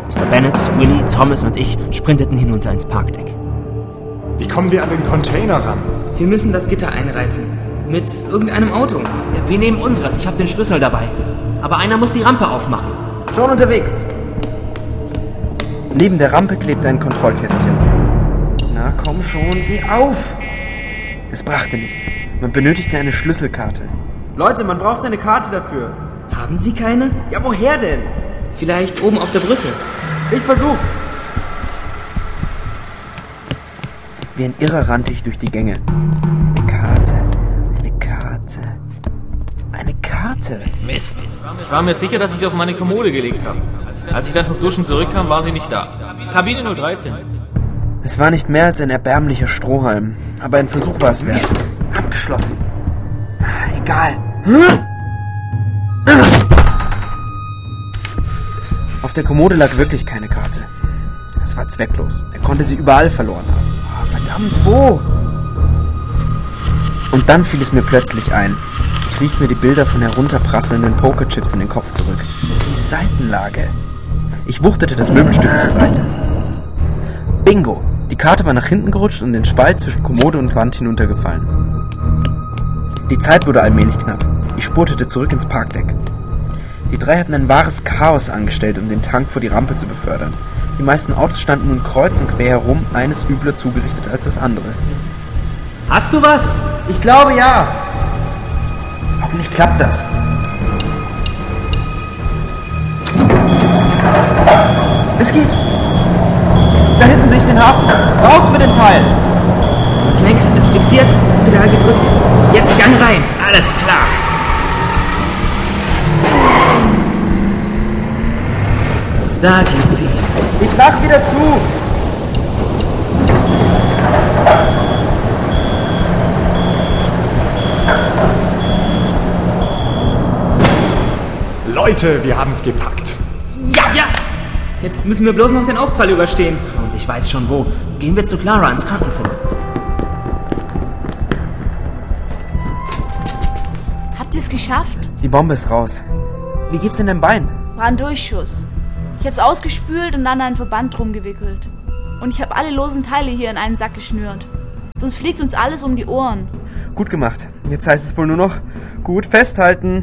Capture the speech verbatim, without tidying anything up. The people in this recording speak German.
Mister Bennett, Willy, Thomas und ich sprinteten hinunter ins Parkdeck. Wie kommen wir an den Container ran? Wir müssen das Gitter einreißen. Mit irgendeinem Auto. Ja, wir nehmen unseres, ich habe den Schlüssel dabei. Aber einer muss die Rampe aufmachen. Schon unterwegs. Neben der Rampe klebt ein Kontrollkästchen. Na komm schon, geh auf! Es brachte nichts. Man benötigte eine Schlüsselkarte. Leute, man braucht eine Karte dafür. Haben Sie keine? Ja, woher denn? Vielleicht oben auf der Brücke. Ich versuch's. Wie ein Irrer rannte ich durch die Gänge. Eine Karte, eine Karte, eine Karte. Mist. Ich war mir sicher, dass ich sie auf meine Kommode gelegt habe. Als ich dann vom Duschen zurückkam, war sie nicht da. Kabine null dreizehn. Es war nicht mehr als ein erbärmlicher Strohhalm, aber ein Versuch war es wert. Mist, abgeschlossen. Egal. Auf der Kommode lag wirklich keine Karte. Es war zwecklos. Er konnte sie überall verloren haben. Oh, verdammt, wo? Und dann fiel es mir plötzlich ein. Ich rief mir die Bilder von herunterprasselnden Pokerchips in den Kopf zurück. Die Seitenlage. Ich wuchtete das Möbelstück zur Seite. Bingo! Die Karte war nach hinten gerutscht und in den Spalt zwischen Kommode und Wand hinuntergefallen. Die Zeit wurde allmählich knapp. Ich spurtete zurück ins Parkdeck. Die drei hatten ein wahres Chaos angestellt, um den Tank vor die Rampe zu befördern. Die meisten Autos standen nun kreuz und quer herum, eines übler zugerichtet als das andere. Hast du was? Ich glaube ja. Hoffentlich klappt das. Es geht. Da hinten sehe ich den Hafen. Raus mit dem Teil. Das Lenkrad ist fixiert, das Pedal gedrückt. Jetzt Gang rein. Alles klar. Da geht sie. Ich mach wieder zu. Leute, wir haben's gepackt. Ja, ja. Jetzt müssen wir bloß noch den Aufprall überstehen. Und ich weiß schon wo. Gehen wir zu Clara ins Krankenzimmer. Habt ihr es geschafft? Die Bombe ist raus. Wie geht's in deinem Bein? War ein Durchschuss. Ich hab's ausgespült und dann einen Verband drum gewickelt. Und ich habe alle losen Teile hier in einen Sack geschnürt. Sonst fliegt uns alles um die Ohren. Gut gemacht. Jetzt heißt es wohl nur noch gut festhalten.